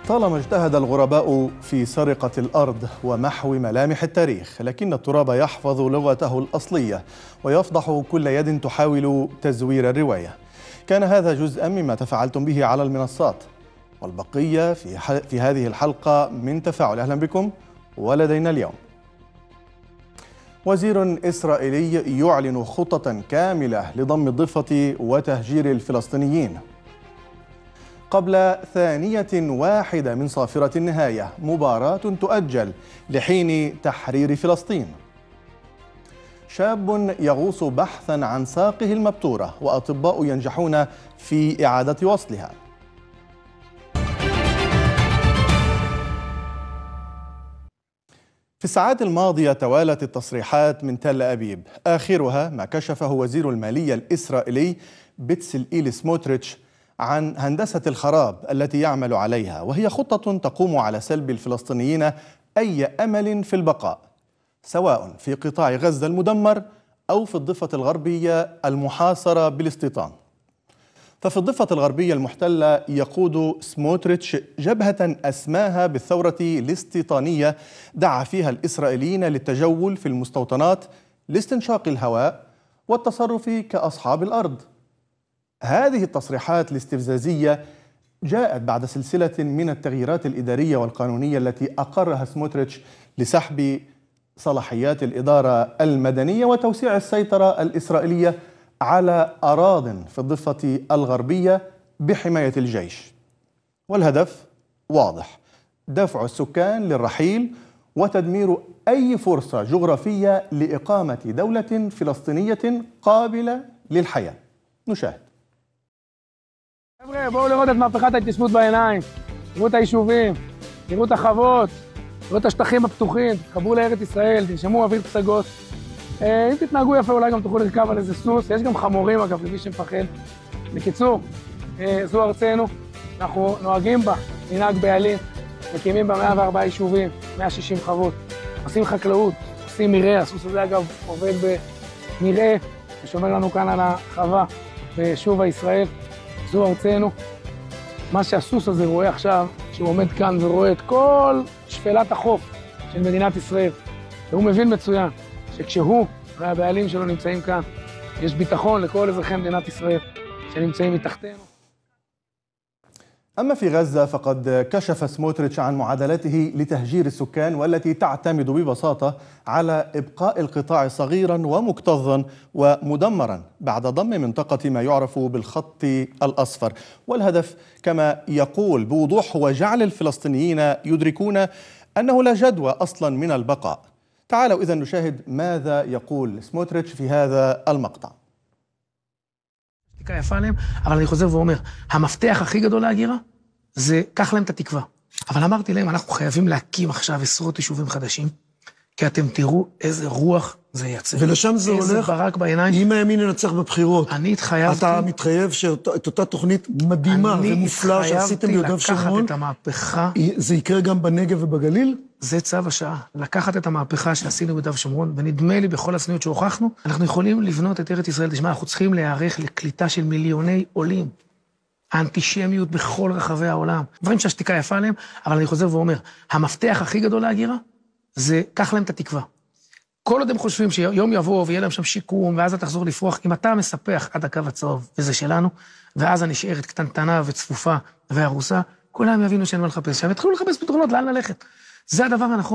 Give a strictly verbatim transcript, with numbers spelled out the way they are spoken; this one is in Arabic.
طالما اجتهد الغرباء في سرقة الأرض ومحو ملامح التاريخ، لكن التراب يحفظ لغته الأصلية ويفضح كل يد تحاول تزوير الرواية. كان هذا جزءا مما تفاعلتم به على المنصات، والبقية في, في هذه الحلقة من تفاعل. أهلا بكم. ولدينا اليوم وزير إسرائيلي يعلن خطة كاملة لضم الضفة وتهجير الفلسطينيين. قبل ثانية واحدة من صافرة النهاية، مباراة تؤجل لحين تحرير فلسطين. شاب يغوص بحثا عن ساقه المبتورة، وأطباء ينجحون في إعادة وصلها. في الساعات الماضية توالت التصريحات من تل أبيب، آخرها ما كشفه وزير المالية الإسرائيلي بتسلئيل سموتريتش عن هندسة الخراب التي يعمل عليها، وهي خطة تقوم على سلب الفلسطينيين أي أمل في البقاء، سواء في قطاع غزة المدمر أو في الضفة الغربية المحاصرة بالاستيطان. ففي الضفة الغربية المحتلة يقود سموتريتش جبهة أسماها بالثورة الاستيطانية، دعا فيها الإسرائيليين للتجول في المستوطنات لاستنشاق الهواء والتصرف كأصحاب الأرض. هذه التصريحات الاستفزازية جاءت بعد سلسلة من التغييرات الإدارية والقانونية التي أقرها سموتريتش لسحب صلاحيات الإدارة المدنية وتوسيع السيطرة الإسرائيلية على أراضٍ في الضفة الغربية بحماية الجيش. والهدف واضح: دفع السكان للرحيل وتدمير أي فرصة جغرافية لإقامة دولة فلسطينية قابلة للحياة. نشاهد. חבר'ה, בואו לראות את מהפכת ההתיישבות בעיניים. תראו את היישובים, תראו את החוות, תראו את השטחים הפתוחים, תתחברו לארץ ישראל, תנשמו אוויר פסגות. אם תתנהגו יפה אולי גם תוכלו לרכב על איזה סוס, יש גם חמורים אגב למי שמפחד. בקיצור, זו ארצנו, אנחנו נוהגים בה, ננהג בעלים, מקימים בה מאה וארבעה יישובים, מאה ושישים חוות, עושים חקלאות, עושים מרעה, הסוס הזה אגב עובד במרעה, ששומר לנו כאן על החווה ביישוב הישראל. זו ארצנו. מה שהסוס הזה רואה עכשיו, שהוא עומד כאן ורואה את כל שפלת החוף של מדינת ישראל, והוא מבין מצוין שכשהוא והבעלים שלו נמצאים כאן, יש ביטחון לכל אזרחי מדינת ישראל שנמצאים מתחתנו. أما في غزة فقد كشف سموتريتش عن معادلته لتهجير السكان، والتي تعتمد ببساطة على إبقاء القطاع صغيرا ومكتظا ومدمرا بعد ضم منطقة ما يعرف بالخط الأصفر. والهدف كما يقول بوضوح هو جعل الفلسطينيين يدركون أنه لا جدوى أصلا من البقاء. تعالوا إذن نشاهد ماذا يقول سموتريتش في هذا المقطع. יפה להם, אבל אני חוזר ואומר, המפתח הכי גדול להגירה זה קח להם את התקווה. אבל אמרתי להם, אנחנו חייבים להקים עכשיו עשרות יישובים חדשים, כי אתם תראו איזה רוח זה ייצר. ולשם זה הולך, ברק בעיניים. אם הימין ינצח בבחירות, אני התחייבתי, אתה מתחייב שאת אותה תוכנית מדהימה ומופלאה שעשיתם ביהודה ושומרון, אני התחייבתי לקחת את המהפכה. זה יקרה גם בנגב ובגליל? זה צו השעה, לקחת את המהפכה שעשינו ביהודה ושומרון, ונדמה לי בכל הסניות שהוכחנו, אנחנו יכולים לבנות את ארץ ישראל. תשמע, אנחנו צריכים להיערך לקליטה של מיליוני עולים. האנטישמיות בכל רחבי העולם. דברים שהשתיקה יפה להם, אבל אני חוזר ואומר, המפתח הכי גדול להגירה, זה קח להם את התקווה. כל עוד הם חושבים שיום יבוא ויהיה להם שם שיקום, ואז אתה תחזור לפרוח, אם אתה מספח עד הקו הצהוב, וזה שלנו, ואז הנשארת קטנטנה וצפופה והרוסה, כולם יבינו שאין מה לחפש. עכשיו, התחילו לחפש פתרונות, לאן ללכת. זה הדבר הנכון.